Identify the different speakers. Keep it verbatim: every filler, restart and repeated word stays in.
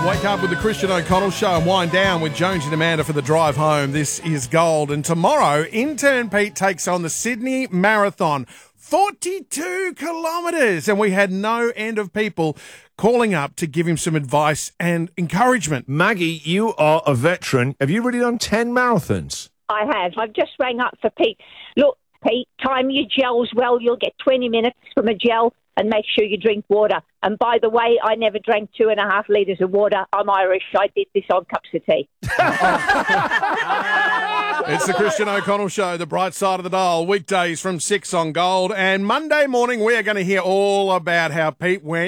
Speaker 1: Wake up with the Christian O'Connell Show and wind down with Jonesy and Amanda for the drive home. This is Gold. And tomorrow, intern Pete takes on the Sydney Marathon. forty-two kilometres. And we had no end of people calling up to give him some advice and encouragement.
Speaker 2: Maggie, you are a veteran. Have you really done ten marathons?
Speaker 3: I have. I've just rang up for Pete. Look, Pete, time your gels well. You'll get twenty minutes from a gel, and make sure you drink water. And by the way, I never drank two and a half litres of water. I'm Irish. I did this on cups of tea.
Speaker 1: It's the Christian O'Connell Show, the bright side of the dial, weekdays from six on Gold. And Monday morning, we are going to hear all about how Pete went